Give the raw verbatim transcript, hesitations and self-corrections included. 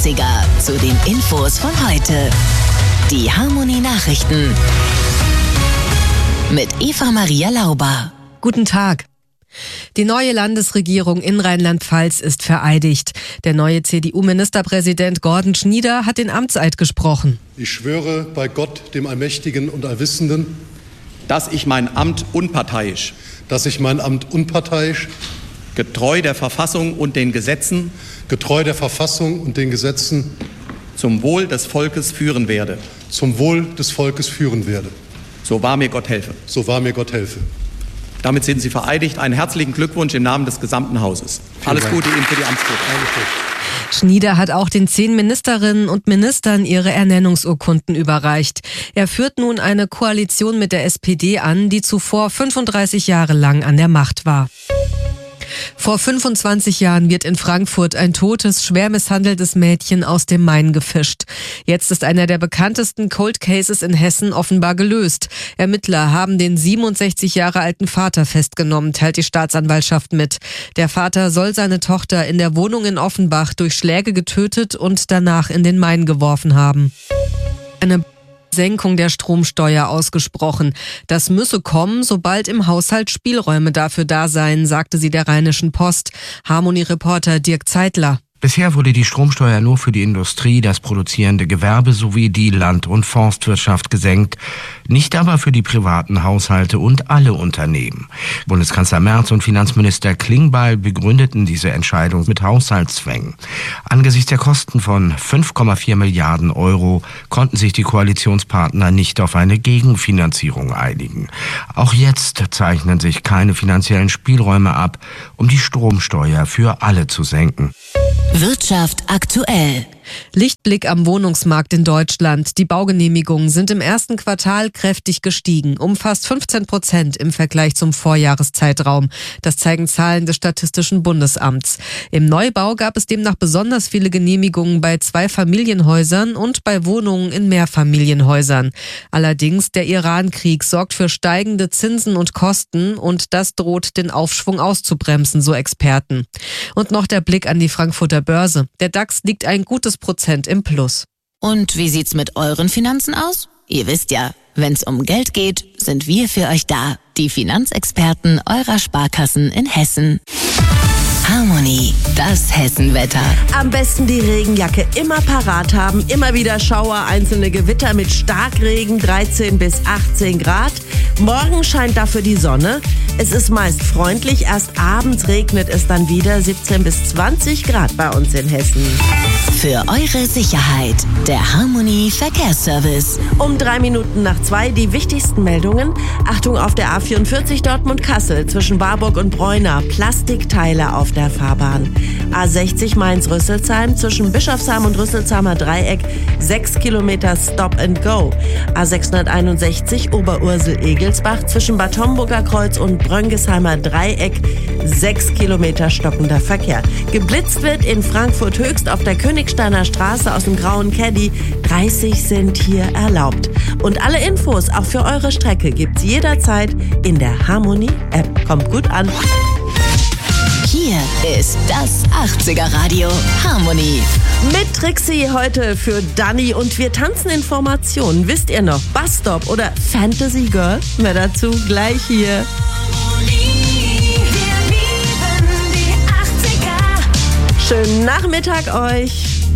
achtziger zu den Infos von heute. Die Harmonie Nachrichten mit Eva Maria Lauber. Guten Tag. Die neue Landesregierung in Rheinland-Pfalz ist vereidigt. Der neue C D U-Ministerpräsident Gordon Schnieder hat den Amtseid gesprochen. Ich schwöre bei Gott, dem Allmächtigen und Allwissenden, dass ich mein Amt unparteiisch, dass ich mein Amt unparteiisch, getreu der Verfassung und den Gesetzen, getreu der Verfassung und den Gesetzen, zum Wohl des Volkes führen werde. zum Wohl des Volkes führen werde. So wahr mir Gott helfe. So wahr mir Gott helfe. Damit sind Sie vereidigt. Einen herzlichen Glückwunsch im Namen des gesamten Hauses. Vielen Alles Dank. Gute Ihnen für die Amtsführung. Schnieder hat auch den zehn Ministerinnen und Ministern ihre Ernennungsurkunden überreicht. Er führt nun eine Koalition mit der S P D an, die zuvor fünfunddreißig Jahre lang an der Macht war. Vor fünfundzwanzig Jahren wird in Frankfurt ein totes, schwer misshandeltes Mädchen aus dem Main gefischt. Jetzt ist einer der bekanntesten Cold Cases in Hessen offenbar gelöst. Ermittler haben den siebenundsechzig Jahre alten Vater festgenommen, teilt die Staatsanwaltschaft mit. Der Vater soll seine Tochter in der Wohnung in Offenbach durch Schläge getötet und danach in den Main geworfen haben. Eine Senkung der Stromsteuer ausgesprochen. Das müsse kommen, sobald im Haushalt Spielräume dafür da seien, sagte sie der Rheinischen Post. Harmonie-Reporter Dirk Zeitler. Bisher wurde die Stromsteuer nur für die Industrie, das produzierende Gewerbe sowie die Land- und Forstwirtschaft gesenkt, nicht aber für die privaten Haushalte und alle Unternehmen. Bundeskanzler Merz und Finanzminister Klingbeil begründeten diese Entscheidung mit Haushaltszwängen. Angesichts der Kosten von fünf Komma vier Milliarden Euro konnten sich die Koalitionspartner nicht auf eine Gegenfinanzierung einigen. Auch jetzt zeichnen sich keine finanziellen Spielräume ab, um die Stromsteuer für alle zu senken. Wirtschaft aktuell. Lichtblick am Wohnungsmarkt in Deutschland. Die Baugenehmigungen sind im ersten Quartal kräftig gestiegen, um fast fünfzehn Prozent im Vergleich zum Vorjahreszeitraum. Das zeigen Zahlen des Statistischen Bundesamts. Im Neubau gab es demnach besonders viele Genehmigungen bei Zweifamilienhäusern und bei Wohnungen in Mehrfamilienhäusern. Allerdings, der Iran-Krieg sorgt für steigende Zinsen und Kosten und das droht den Aufschwung auszubremsen, so Experten. Und noch der Blick an die Frankfurter Börse. Der DAX liegt ein gutes Prozent im Plus. Und wie sieht's mit euren Finanzen aus? Ihr wisst ja, wenn's um Geld geht, sind wir für euch da. Die Finanzexperten eurer Sparkassen in Hessen. Harmonie, das Hessenwetter. Am besten die Regenjacke immer parat haben. Immer wieder Schauer, einzelne Gewitter mit Starkregen, dreizehn bis achtzehn Grad. Morgen scheint dafür die Sonne. Es ist meist freundlich. Erst abends regnet es dann wieder. siebzehn bis zwanzig Grad bei uns in Hessen. Für eure Sicherheit, der Harmonie Verkehrsservice. Um drei Minuten nach zwei die wichtigsten Meldungen. Achtung auf der A vierundvierzig Dortmund-Kassel zwischen Warburg und Bräuna. Plastikteile auf der Fahrbahn. A sechzig Mainz-Rüsselsheim zwischen Bischofsheim und Rüsselsheimer Dreieck. sechs Kilometer Stop and Go. A sechshunderteinundsechzig Oberursel-Egelsbach zwischen Bad Homburger Kreuz und Bröngesheimer Dreieck. sechs Kilometer stockender Verkehr. Geblitzt wird in Frankfurt Höchst auf der Königsteiner Straße aus dem grauen Caddy. dreißig sind hier erlaubt. Und alle Infos auch für eure Strecke gibt's jederzeit in der Harmonie-App. Kommt gut an. Hier ist das achtziger Radio Harmonie. Mit Trixie heute für Dani und wir tanzen in Formationen. Wisst ihr noch, Busstop oder Fantasy Girl? Mehr dazu gleich hier. Schönen Nachmittag euch.